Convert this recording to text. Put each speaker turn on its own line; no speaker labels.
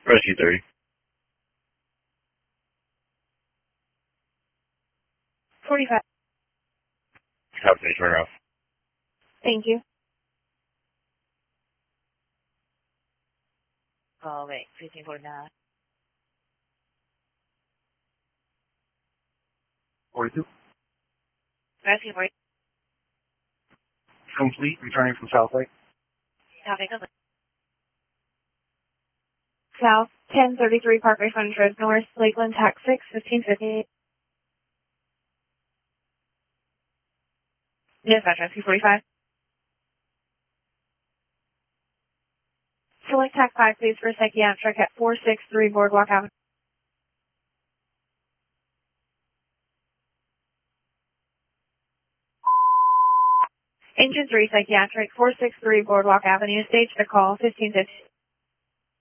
Rescue 30.
$45.
Have a turn off.
Thank you.
Oh, wait, 1549.
42.
Rescue 40.
Complete, returning from South Lake.
Copy, complete.
South 1033 Parkway Frontage Road North, Lakeland, Tax 6, 1558.
Dispatch, Rescue 45.
Select TAC 5, please, for psychiatric at 463 Boardwalk Avenue. Engine 3 psychiatric, 463 Boardwalk Avenue. Stage to call, 1550.